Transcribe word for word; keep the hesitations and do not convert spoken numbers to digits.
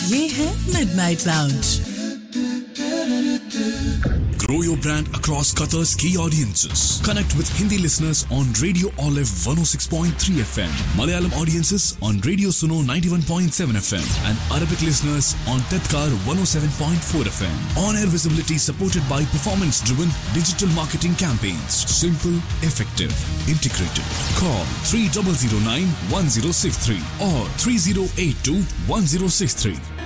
ये है Midnight Lounge. Grow your brand across Qatar's key audiences. Connect with Hindi listeners on Radio Olive one oh six point three F M, Malayalam audiences on Radio Suno ninety-one point seven F M, and Arabic listeners on Tedkar one oh seven point four F M. On-air visibility supported by performance-driven digital marketing campaigns. Simple, effective, integrated. Call three zero zero nine one zero six three or three zero eight two one zero six three.